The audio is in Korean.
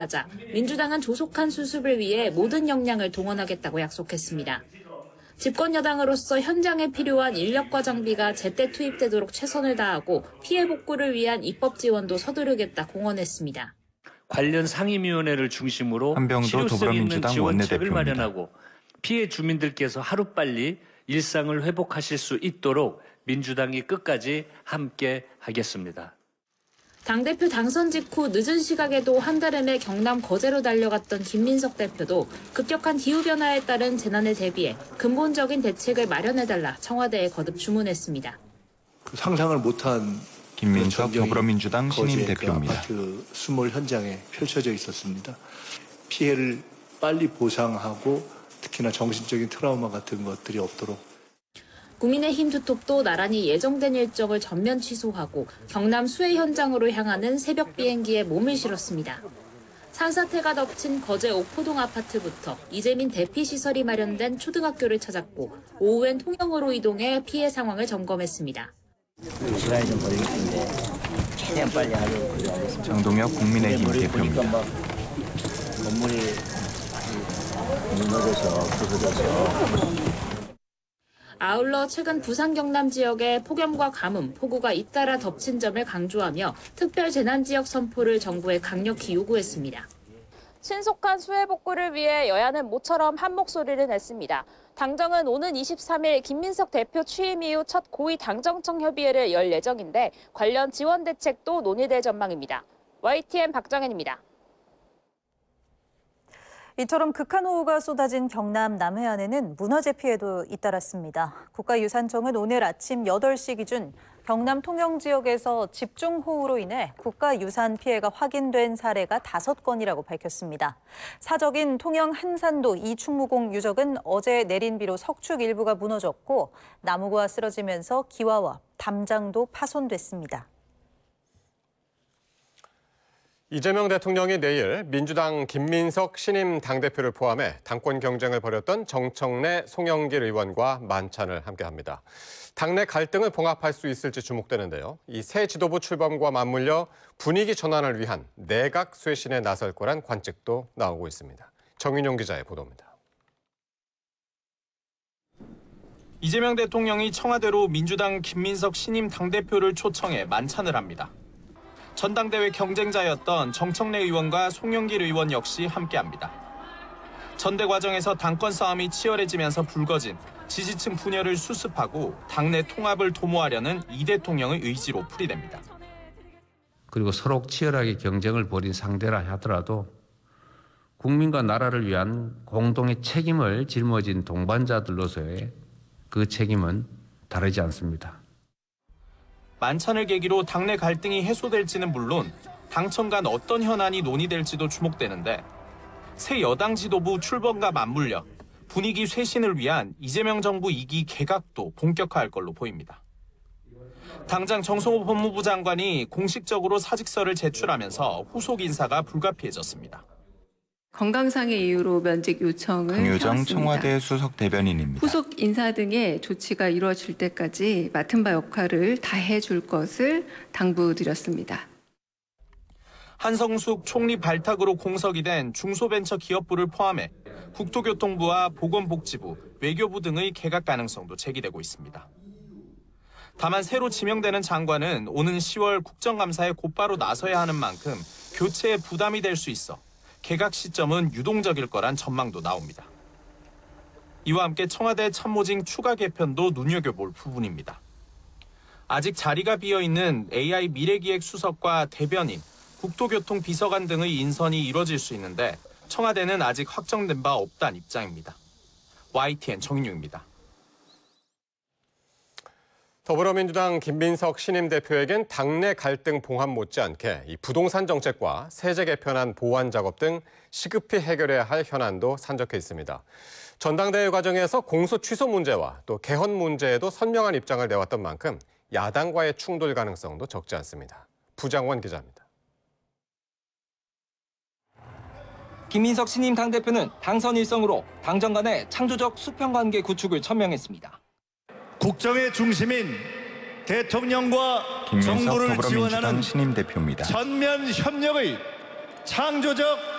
하자 민주당은 조속한 수습을 위해 모든 역량을 동원하겠다고 약속했습니다. 집권 여당으로서 현장에 필요한 인력과 장비가 제때 투입되도록 최선을 다하고 피해 복구를 위한 입법 지원도 서두르겠다 공언했습니다. 관련 상임위원회를 중심으로 한병도 실효성 있는 더불어민주당 지원책을 원내대표입니다. 마련하고 피해 주민들께서 하루빨리 일상을 회복하실 수 있도록 민주당이 끝까지 함께 하겠습니다. 당대표 당선 직후 늦은 시각에도 한달음에 경남 거제로 달려갔던 김민석 대표도 급격한 기후변화에 따른 재난에 대비해 근본적인 대책을 마련해달라 청와대에 거듭 주문했습니다. 상상을 못한 김민석 더불어민주당 신임 대표입니다. 아파트 수몰 현장에 펼쳐져 있었습니다. 피해를 빨리 보상하고 특히나 정신적인 트라우마 같은 것들이 없도록. 국민의힘 투톱도 나란히 예정된 일정을 전면 취소하고 경남 수해 현장으로 향하는 새벽 비행기에 몸을 실었습니다. 산사태가 덮친 거제 옥포동 아파트부터 이재민 대피시설이 마련된 초등학교를 찾았고 오후엔 통영으로 이동해 피해 상황을 점검했습니다. 시간이 좀 걸릴 텐데 최대한 빨리 하려고 하겠습니다. 장동혁 국민의힘 대표입니다. 건물이 무너져서 부서져서. 아울러 최근 부산 경남 지역에 폭염과 가뭄, 폭우가 잇따라 덮친 점을 강조하며 특별 재난 지역 선포를 정부에 강력히 요구했습니다. 신속한 수해 복구를 위해 여야는 모처럼 한 목소리를 냈습니다. 당정은 오는 23일 김민석 대표 취임 이후 첫 고위 당정청 협의회를 열 예정인데 관련 지원 대책도 논의될 전망입니다. YTN 박정현입니다. 이처럼 극한호우가 쏟아진 경남 남해안에는 문화재 피해도 잇따랐습니다. 국가유산청은 오늘 아침 8시 기준 경남 통영 지역에서 집중호우로 인해 국가유산 피해가 확인된 사례가 5건이라고 밝혔습니다. 사적인 통영 한산도 이충무공 유적은 어제 내린 비로 석축 일부가 무너졌고 나무가 쓰러지면서 기와와 담장도 파손됐습니다. 이재명 대통령이 내일 민주당 김민석 신임 당대표를 포함해 당권 경쟁을 벌였던 정청래, 송영길 의원과 만찬을 함께합니다. 당내 갈등을 봉합할 수 있을지 주목되는데요. 이 새 지도부 출범과 맞물려 분위기 전환을 위한 내각 쇄신에 나설 거란 관측도 나오고 있습니다. 정윤용 기자의 보도입니다. 이재명 대통령이 청와대로 민주당 김민석 신임 당대표를 초청해 만찬을 합니다. 전당대회 경쟁자였던 정청래 의원과 송영길 의원 역시 함께합니다. 전대 과정에서 당권 싸움이 치열해지면서 불거진 지지층 분열을 수습하고 당내 통합을 도모하려는 이 대통령의 의지로 풀이됩니다. 그리고 서로 치열하게 경쟁을 벌인 상대라 하더라도 국민과 나라를 위한 공동의 책임을 짊어진 동반자들로서의 그 책임은 다르지 않습니다. 만찬을 계기로 당내 갈등이 해소될지는 물론 당청 간 어떤 현안이 논의될지도 주목되는데 새 여당 지도부 출범과 맞물려 분위기 쇄신을 위한 이재명 정부 2기 개각도 본격화할 걸로 보입니다. 당장 정성호 법무부 장관이 공식적으로 사직서를 제출하면서 후속 인사가 불가피해졌습니다. 건강상의 이유로 면직 요청을 강효정 해왔습니다. 청와대 수석 대변인입니다. 후속 인사 등의 조치가 이루어질 때까지 맡은 바 역할을 다해 줄 것을 당부드렸습니다. 한성숙 총리 발탁으로 공석이 된 중소벤처기업부를 포함해 국토교통부와 보건복지부, 외교부 등의 개각 가능성도 제기되고 있습니다. 다만 새로 지명되는 장관은 오는 10월 국정감사에 곧바로 나서야 하는 만큼 교체에 부담이 될 수 있어 개각 시점은 유동적일 거란 전망도 나옵니다. 이와 함께 청와대 참모진 추가 개편도 눈여겨볼 부분입니다. 아직 자리가 비어있는 AI 미래기획 수석과 대변인, 국토교통 비서관 등의 인선이 이뤄질 수 있는데 청와대는 아직 확정된 바 없다는 입장입니다. YTN 정인용입니다. 더불어민주당 김민석 신임 대표에겐 당내 갈등 봉합 못지않게 이 부동산 정책과 세제 개편안 보완 작업 등 시급히 해결해야 할 현안도 산적해 있습니다. 전당대회 과정에서 공소 취소 문제와 또 개헌 문제에도 선명한 입장을 내왔던 만큼 야당과의 충돌 가능성도 적지 않습니다. 부장원 기자입니다. 김민석 신임 당대표는 당선 일성으로 당정 간의 창조적 수평관계 구축을 천명했습니다. 국정의 중심인 대통령과 정부를 지원하는 신임 대표입니다. 전면 협력의 창조적